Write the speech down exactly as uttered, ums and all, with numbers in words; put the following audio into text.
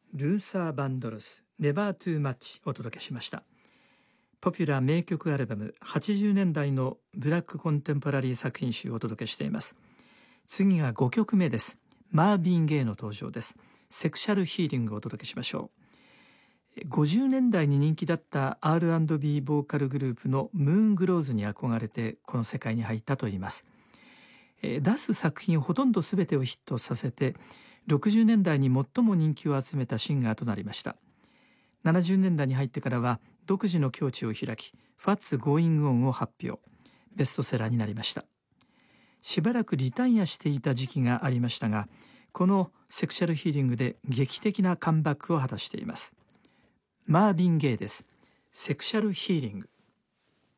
ルーサー・バンドロス Never Too Much お届けしました。ポピュラー名曲アルバムはちじゅうねんだいのブラックコンテンポラリー作品集をお届けしています。次がごきょくめです。マービン・ゲイの登場です。セクシャルヒーリングをお届けしましょう。ごじゅうねんだいに人気だった アールアンドビー ボーカルグループのムーングローズに憧れてこの世界に入ったといいます。出す作品ほとんど全てをヒットさせてろくじゅうねんだいに最も人気を集めたシンガーとなりました。ななじゅうねんだいに入ってからは独自の境地を開き What's Going On を発表、ベストセラーになりました。しばらくリタイアしていた時期がありましたが、このセクシャルヒーリングで劇的なカムバックを果たしています。マービン・ゲイです。セクシャルヒーリング。